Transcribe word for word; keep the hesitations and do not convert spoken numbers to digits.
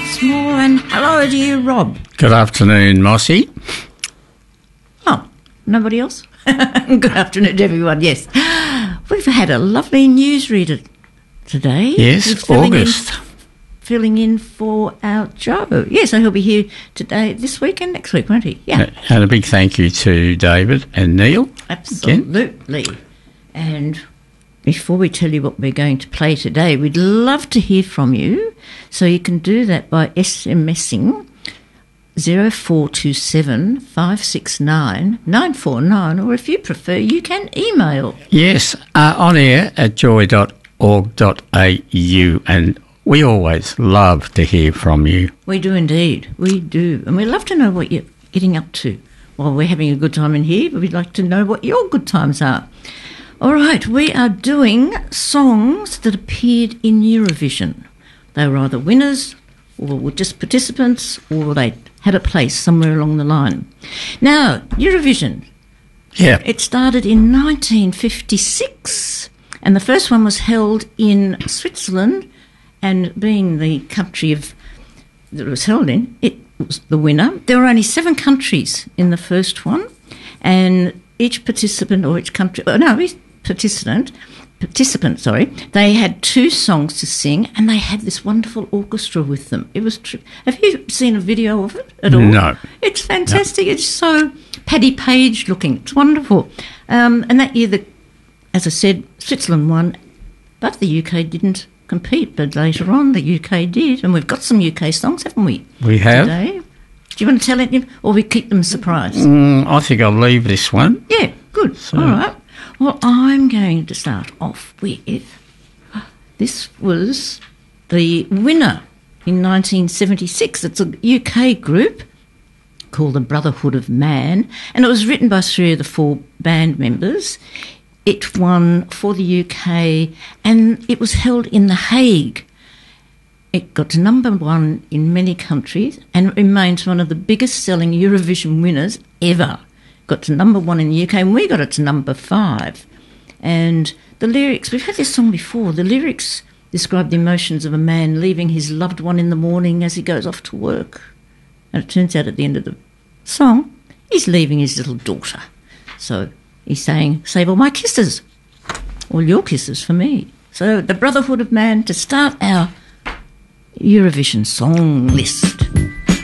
once more, and hello to you, Rob. Good afternoon, Mossy. Oh, nobody else? Good afternoon to everyone, yes. We've had a lovely newsreader today. Yes, filling August. In, filling in for our Joe. Yes, so he'll be here today, this week and next week, won't he? Yeah. And a big thank you to David and Neil. Absolutely. Again. And before we tell you what we're going to play today, we'd love to hear from you. So you can do that by SMSing zero four two seven five six nine nine four nine, or if you prefer, you can email. Yes, uh, on air at joy dot org dot a u, and we always love to hear from you. We do indeed, we do. And we'd love to know what you're getting up to. While we're having a good time in here, but we'd like to know what your good times are. All right, we are doing songs that appeared in Eurovision. They were either winners or were just participants, or they had a place somewhere along the line. Now, Eurovision. Yeah. It started in nineteen fifty-six, and the first one was held in Switzerland, and being the country of that it was held in, it was the winner. There were only seven countries in the first one, and each participant or each country, oh no, each participant, participant, sorry, they had two songs to sing, and they had this wonderful orchestra with them. It was. Tri- Have you seen a video of it at all? No. It's fantastic. No. It's so Paddy Page looking. It's wonderful. Um, and that year, the, as I said, Switzerland won, but the U K didn't compete. But later on, the U K did, and we've got some U K songs, haven't we? We have. Today. Do you want to tell it, or we keep them surprised? Mm, I think I'll leave this one. Yeah, good. So. All right. Well, I'm going to start off with, this was the winner in nineteen seventy-six. It's a U K group called the Brotherhood of Man, and it was written by three of the four band members. It won for the U K, and it was held in The Hague. It got to number one in many countries and remains one of the biggest selling Eurovision winners ever. Got to number one in the U K, and we got it to number five. And the lyrics, we've had this song before, the lyrics describe the emotions of a man leaving his loved one in the morning as he goes off to work. And it turns out at the end of the song, he's leaving his little daughter. So he's saying, save all my kisses, all your kisses for me. So the Brotherhood of Man to start our Eurovision song list.